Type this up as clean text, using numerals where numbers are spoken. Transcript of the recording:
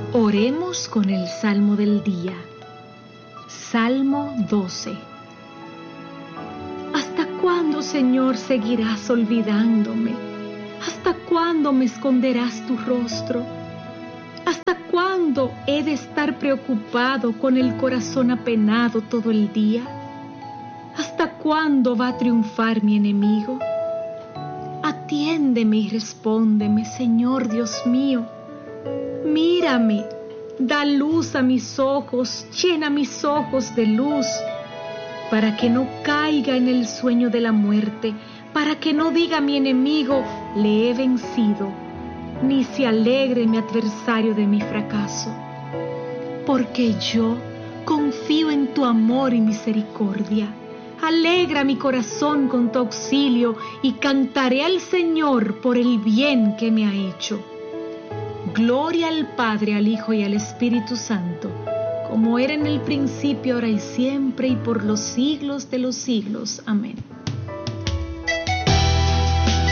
Oremos con el Salmo del día. Salmo 12. ¿Hasta cuándo, Señor, seguirás olvidándome? ¿Hasta cuándo me esconderás tu rostro? ¿Hasta cuándo he de estar preocupado con el corazón apenado todo el día? ¿Hasta cuándo va a triunfar mi enemigo? Atiéndeme y respóndeme, Señor Dios mío. Mírame, da luz a mis ojos, llena mis ojos de luz, para que no caiga en el sueño de la muerte, para que no diga mi enemigo, le he vencido, ni se alegre mi adversario de mi fracaso. Porque yo confío en tu amor y misericordia. Alegra mi corazón con tu auxilio y cantaré al Señor por el bien que me ha hecho. Gloria al Padre, al Hijo y al Espíritu Santo, como era en el principio, ahora y siempre, y por los siglos de los siglos. Amén.